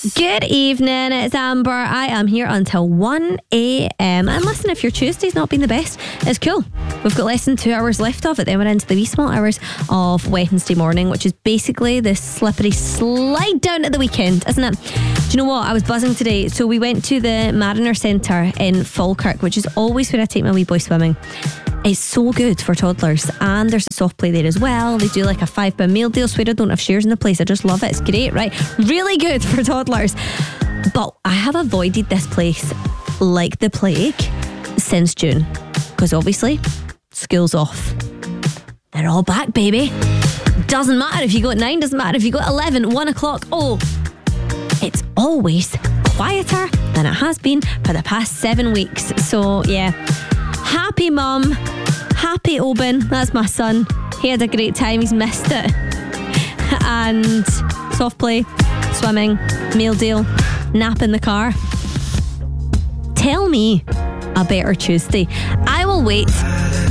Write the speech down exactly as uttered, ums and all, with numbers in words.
Good evening, it's Amber. I am here until one a.m. And listen, if your Tuesday's not been the best, it's cool. We've got less than two hours left of it. Then we're into the wee small hours of Wednesday morning, which is basically the slippery slide down to the weekend, isn't it? Do you know what? I was buzzing today. So we went to the Mariner Centre in Falkirk, which is always where I take my wee boy swimming. It's so good for toddlers, and there's a soft play there as well. They do like a five pound meal deal. Swear I don't have shares in the place. I just love it. It's great, right? Really good for toddlers. But I have avoided this place like the plague since June, because obviously school's off. They're all back, baby. Doesn't matter if you go at nine, doesn't matter if you go at eleven, one o'clock. Oh, it's always quieter than it has been for the past seven weeks. So yeah, happy mum, happy Oban, that's my son. He had a great time, he's missed it. And soft play, swimming, meal deal, nap in the car. Tell me a better Tuesday. I will wait